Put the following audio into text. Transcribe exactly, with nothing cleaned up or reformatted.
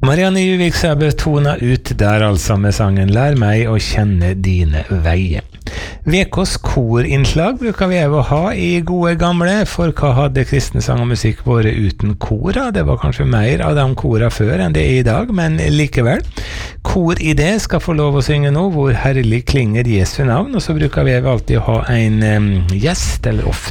Marianne Juvik Sæbø tona ut der altså med sangen Lær meg å kjenne dine veier. V K's korinnslag bruker vi å ha i gode gamle, for hva hadde kristen sang og musikk vært uten kora? Det var kanskje mer av de kora før enn det er i dag, men likevel. Kor i det skal få lov å synge nå, hvor herlig klinger Jesu navn, og så bruker vi alltid å ha en um, gjest, eller ofte